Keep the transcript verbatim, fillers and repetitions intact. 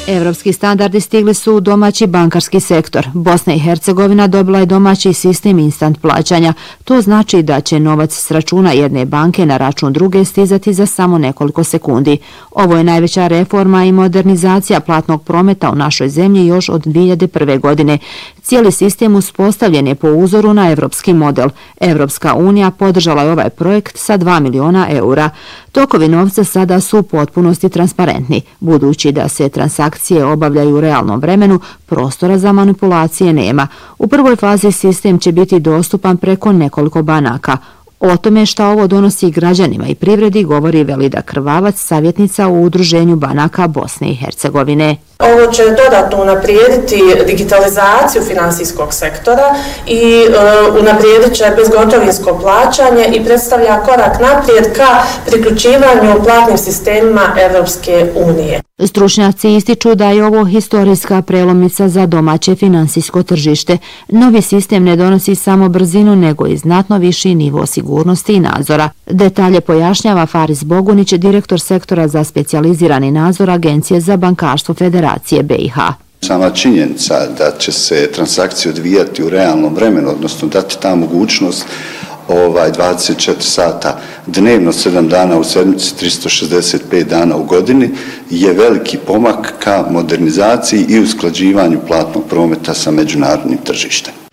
Evropski standardi stigli su u domaći bankarski sektor. Bosna i Hercegovina dobila je domaći sistem instant plaćanja. To znači da će novac s računa jedne banke na račun druge stizati za samo nekoliko sekundi. Ovo je najveća reforma i modernizacija platnog prometa u našoj zemlji još od dvije hiljade prve. godine. Cijeli sistem uspostavljen je po uzoru na evropski model. Evropska unija podržala je ovaj projekt sa dva miliona eura. Tokovi novca sada su u potpunosti transparentni. Budući da se transakcije obavljaju u realnom vremenu, prostora za manipulacije nema. U prvoj fazi sistem će biti dostupan preko nekoliko banaka. O tome šta ovo donosi građanima i privredi govori Velida Krvavac, savjetnica u Udruženju banaka Bosne i Hercegovine. Ovo će dodatno unaprijediti digitalizaciju finansijskog sektora i e, unaprijedit će bezgotovinsko plaćanje i predstavlja korak naprijed ka priključivanju platnim sistemima Evropske unije. Stručnjaci ističu da je ovo historijska prelomnica za domaće finansijsko tržište. Novi sistem ne donosi samo brzinu, nego i znatno viši nivo sigurnosti i nadzora. Detalje pojašnjava Faris Bogunić, direktor sektora za specijalizirani nadzor Agencije za bankarstvo Federacije B i H. Sama činjenica da će se transakcije odvijati u realnom vremenu, odnosno dati ta mogućnost ovaj dvadeset četiri sata dnevno, sedam dana u sedmici, tristo šezdeset pet dana u godini, je veliki pomak ka modernizaciji i usklađivanju platnog prometa sa međunarodnim tržištem.